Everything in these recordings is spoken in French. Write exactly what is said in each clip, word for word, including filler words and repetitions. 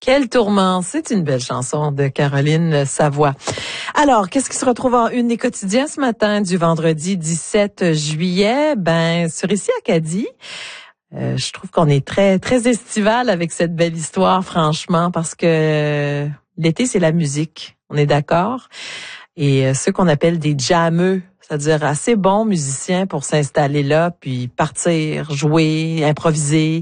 Quel tourment, c'est une belle chanson de Caroline Savoie. Alors, qu'est-ce qui se retrouve en une des quotidiens ce matin du vendredi dix-sept juillet? Ben, sur Ici Acadie, euh, je trouve qu'on est très très estival avec cette belle histoire, franchement, parce que l'été, c'est la musique, on est d'accord? Et ceux qu'on appelle des jammeux, c'est-à-dire assez bons musiciens pour s'installer là, puis partir, jouer, improviser,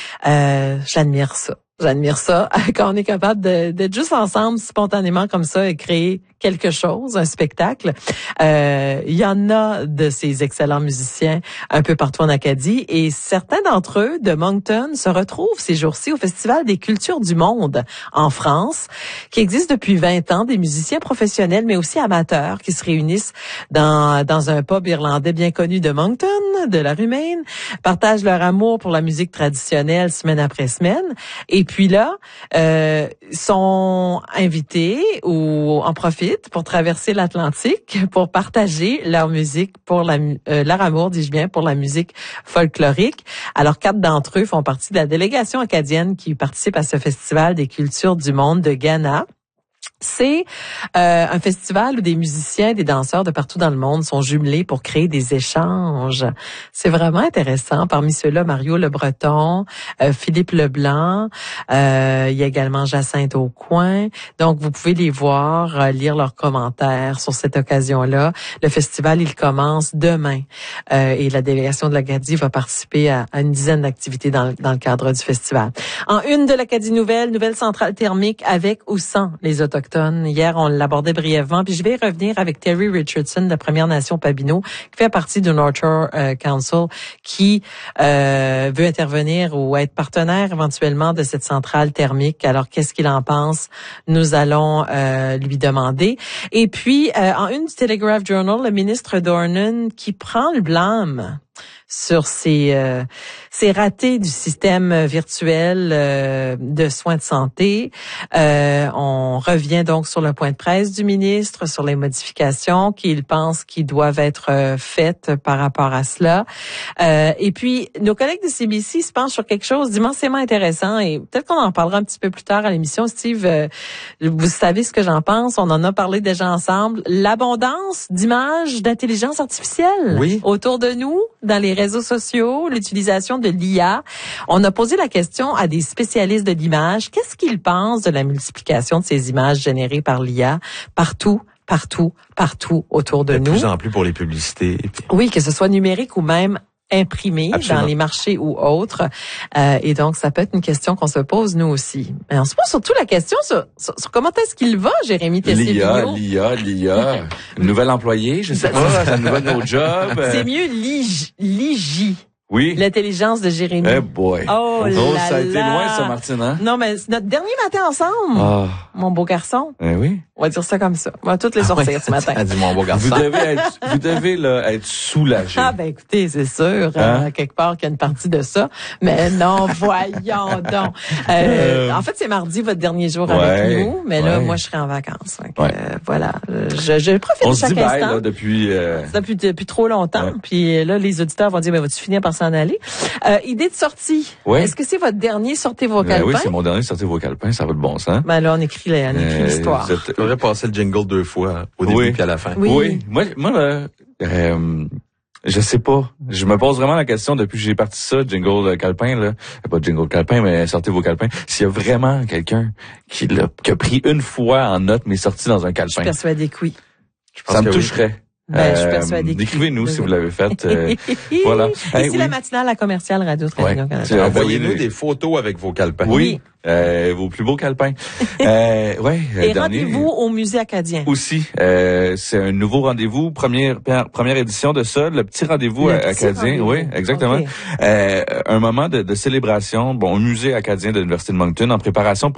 euh, j'admire ça. J'admire ça, quand on est capable de, d'être juste ensemble spontanément comme ça et créer quelque chose, un spectacle. Euh, il y en a de ces excellents musiciens un peu partout en Acadie et certains d'entre eux de Moncton se retrouvent ces jours-ci au Festival des cultures du monde en France, qui existe depuis vingt ans, des musiciens professionnels mais aussi amateurs qui se réunissent dans, dans un pub irlandais bien connu de Moncton, de la rue Main, partagent leur amour pour la musique traditionnelle semaine après semaine. Et puis là, euh, sont invités ou en profitent pour traverser l'Atlantique, pour partager leur musique, pour la, euh, leur amour, dis-je bien, pour la musique folklorique. Alors, quatre d'entre eux font partie de la délégation acadienne qui participe à ce festival des cultures du monde de Ghana. C'est euh, un festival où des musiciens, des danseurs de partout dans le monde sont jumelés pour créer des échanges. C'est vraiment intéressant. Parmi ceux-là, Mario Le Breton, euh, Philippe Leblanc, euh, il y a également Jacinthe Aucoin. Donc, vous pouvez les voir, euh, lire leurs commentaires sur cette occasion-là. Le festival, il commence demain euh, et la délégation de l'Acadie va participer à, à une dizaine d'activités dans, dans le cadre du festival. En une de l'Acadie Nouvelle, nouvelle centrale thermique avec ou sans les autochtones. Hier, on l'abordait brièvement, puis je vais revenir avec Terry Richardson de Première Nation Pabineau, qui fait partie du North Shore euh, Council, qui euh, veut intervenir ou être partenaire éventuellement de cette centrale thermique. Alors, qu'est-ce qu'il en pense? Nous allons euh, lui demander. Et puis, euh, en une du Telegraph Journal, le ministre Dornan qui prend le blâme sur ces euh, ces ratés du système virtuel euh, de soins de santé. Euh, on revient donc sur le point de presse du ministre, sur les modifications qu'il pense qui doivent être euh, faites par rapport à cela. Euh, et puis, nos collègues de C B C se penchent sur quelque chose d'immensément intéressant et peut-être qu'on en parlera un petit peu plus tard à l'émission. Steve, euh, vous savez ce que j'en pense, on en a parlé déjà ensemble. L'abondance d'images d'intelligence artificielle oui. autour de nous, dans les réseaux sociaux, l'utilisation de l'I A. On a posé la question à des spécialistes de l'image. Qu'est-ce qu'ils pensent de la multiplication de ces images générées par l'I A partout, partout, partout autour de, de nous? De plus en plus pour les publicités. Puis... Oui, que ce soit numérique ou même imprimé Absolument. Dans les marchés ou autres. Euh, et donc, ça peut être une question qu'on se pose, nous aussi. Mais on se pose surtout la question sur, sur, sur comment est-ce qu'il va, Jérémy Tessier-Vigneault? L'I A, l'I A, l'I A. Une nouvelle employée, je sais pas, c'est un nouvel no job. C'est mieux l'I J. Oui. L'intelligence de Jérémy. Eh boy. Oh, oh là ça a été là. loin, ça, Martine, hein? Non, mais c'est notre dernier matin ensemble. Oh. Mon beau garçon. Eh oui. On va dire ça comme ça. On va toutes les sortir ah ouais, ce matin. Dit mon beau garçon. Vous devez être, vous devez, là, être soulagé. Ah, ben, écoutez, c'est sûr, hein? euh, quelque part qu'il y a une partie de ça. Mais non, voyons donc. Euh, euh... En fait, c'est mardi, votre dernier jour ouais, avec nous. Mais là, ouais. moi, je serai en vacances. Donc, ouais. euh, voilà. Je, je profite On de chaque se dit instant. bye, là, depuis, euh... depuis, depuis trop longtemps. Ouais. Puis là, les auditeurs vont dire, ben, vas-tu finir par s'en aller? Euh, idée de sortie. Ouais. Est-ce que c'est votre dernier Sortez vos ben calepins? Oui, c'est mon dernier Sortez vos calepins. Ça va de bon sens. Ben là, on écrit, on écrit euh, l'histoire. On aurait passé le jingle deux fois, au début oui. puis à la fin. Oui. oui. Moi, moi, là, euh, je sais pas. Je me pose vraiment la question depuis que j'ai parti ça, jingle calepin, là. Pas jingle calepin, mais sortez vos calepins. S'il y a vraiment quelqu'un qui l'a, qui a pris une fois en note, mais sorti dans un calepin. Je suis persuadée que oui. Je pense ça me toucherait. Oui. Ben, je suis persuadée. Euh, Écrivez-nous si vous l'avez fait. Euh, voilà. Ici hey, oui. la matinale, la commerciale Radio Télévision ouais. Canada. Envoyez-nous des photos avec vos calepins. Oui. Euh, vos plus beaux calepins. euh, ouais. Et dernier, rendez-vous au Musée acadien. Aussi. Euh, c'est un nouveau rendez-vous. Première, première édition de ça. Le petit rendez-vous le acadien. Petit rendez-vous. Oui, exactement. Okay. Euh, un moment de, de célébration. Bon, au Musée acadien de l'Université de Moncton en préparation pour